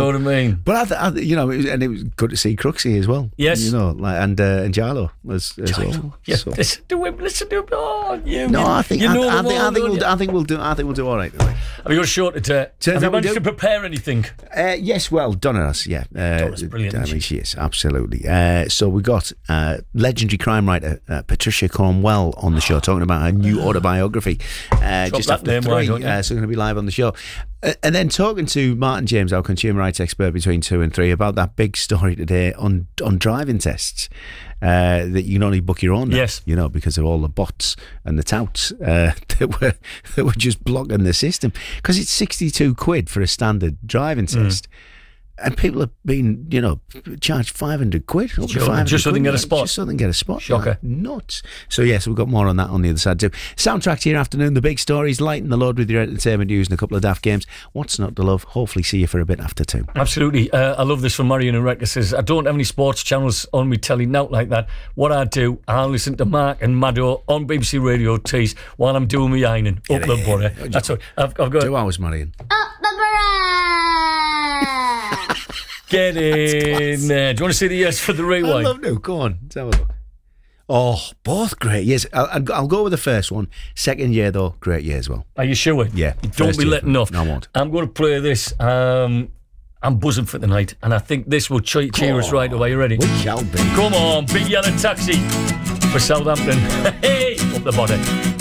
what I mean? But it was good to see Crooksy as well. Yes. And Jarlo as well. Yeah, So. listen to him. Oh, you. No, I think we'll do all right. Have you got a show today? Have you managed to prepare anything? Yes, well, Donna has, yeah. Donna's brilliant. I mean, she is, absolutely. So we got legendary crime writer Patricia Cornwell on the show talking about her new autobiography. Just after 3, so we're going to be live on the show. And then talking to Martin James, our consumer rights expert, between 2 and 3 about that big story today on driving tests. That you can only book your own now, yes, because of all the bots and the touts that were just blocking the system, because it's 62 quid for a standard driving test. And people have been, charged 500 quid. Just so they can get a spot. Just so they can get a spot. Shocker. Nuts. So, yes, we've got more on that on the other side too. Soundtrack to your afternoon, the big stories, lighten the load with your entertainment news and a couple of daft games. What's not to love? Hopefully see you for a bit after 2. Absolutely. I love this from Marion and Rector says, I don't have any sports channels on me telly now like that. What I do, I'll listen to Mark and Maddo on BBC Radio Tees while I'm doing my ironing. Up the borough. That's what I've got. 2 hours, Marion. Up the borough. Get in there. Do you want to see the yes for the rewind? I love no. Go on. Let's have a look. Oh, both great years. I'll go with the first one. Second year, though, great year as well. Are you sure? Yeah. Don't be letting off. No, I won't. I'm going to play this. I'm buzzing for tonight, and I think this will cheer us right away. You ready? We shall be. Come on, big yellow taxi for Southampton. Hey, up the body.